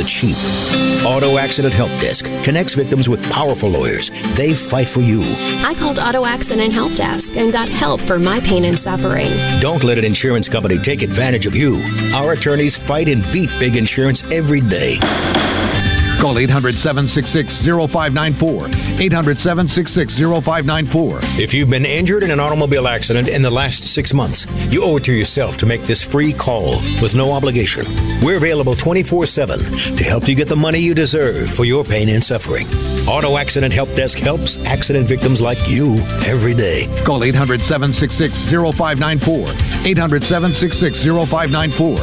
cheap. Auto Accident Help Desk connects victims with powerful lawyers. They fight for you. I called Auto Accident Help Desk and got help for my pain and suffering. Don't let an insurance company take advantage of you. Our attorneys fight and beat big insurance every day. Call 800-766-0594. 800-766-0594. If you've been injured in an automobile accident in the last 6 months, you owe it to yourself to make this free call with no obligation. We're available 24/7 to help you get the money you deserve for your pain and suffering. Auto Accident Help Desk helps accident victims like you every day. Call 800-766-0594. 800-766-0594.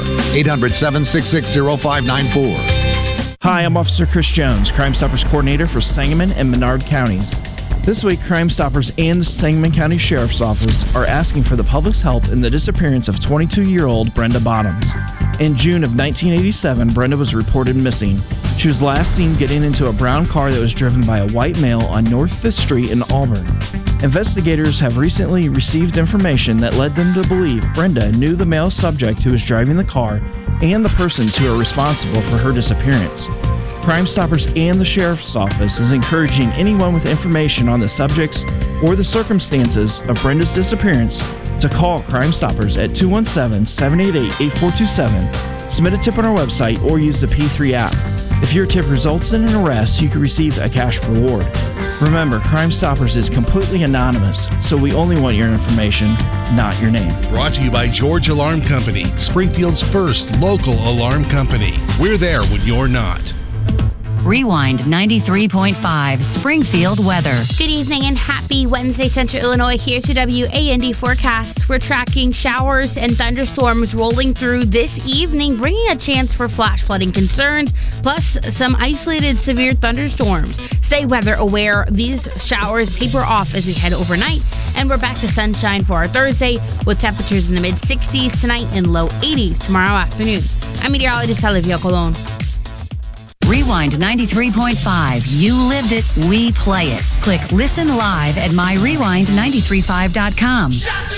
800-766-0594. Hi, I'm Officer Chris Jones, Crime Stoppers Coordinator for Sangamon and Menard counties. This week, Crime Stoppers and the Sangamon County Sheriff's Office are asking for the public's help in the disappearance of 22-year-old Brenda Bottoms. In June of 1987, Brenda was reported missing. She was last seen getting into a brown car that was driven by a white male on North 5th Street in Auburn. Investigators have recently received information that led them to believe Brenda knew the male subject who was driving the car and the persons who are responsible for her disappearance. Crime Stoppers and the Sheriff's Office is encouraging anyone with information on the subjects or the circumstances of Brenda's disappearance to call Crime Stoppers at 217-788-8427, submit a tip on our website, or use the P3 app. If your tip results in an arrest, you can receive a cash reward. Remember, Crime Stoppers is completely anonymous, so we only want your information, not your name. Brought to you by George Alarm Company, Springfield's first local alarm company. We're there when you're not. Rewind 93.5 Springfield weather. Good evening and happy Wednesday, Central Illinois. Here's your WAND forecast. We're tracking showers and thunderstorms rolling through this evening, bringing a chance for flash flooding concerns, plus some isolated severe thunderstorms. Stay weather aware. These showers taper off as we head overnight, and we're back to sunshine for our Thursday with temperatures in the mid-60s tonight and low 80s tomorrow afternoon. I'm meteorologist Olivia Colon. Rewind 93.5. You lived it, we play it. Click Listen Live at myrewind935.com.